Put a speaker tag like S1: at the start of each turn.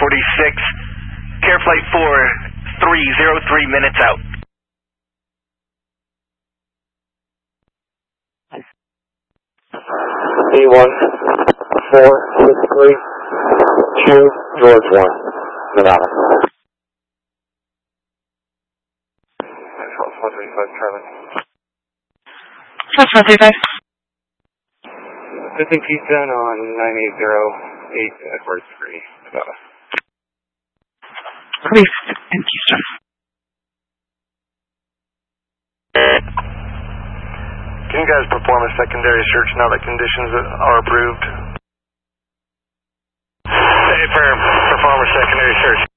S1: 46, Care Flight 4303 minutes out.
S2: B1463, George 1, Nevada. 135 Charlie.
S3: 135.
S2: Missing Keystone on 9808 Edwards Street, Nevada.
S3: Police in Keystone.
S4: Can you guys perform a secondary search now that conditions are approved? Hey, perform a secondary search.